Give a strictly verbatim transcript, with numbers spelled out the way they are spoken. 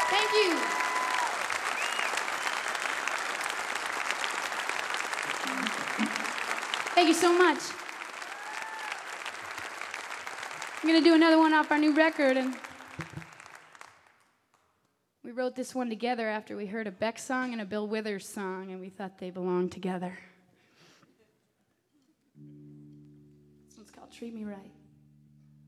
Thank you. Thank you so much. I'm going to do another one off our new record, and we wrote this one together after we heard a Beck song and a Bill Withers song, and we thought they belonged together. This one's called Treat Me Right.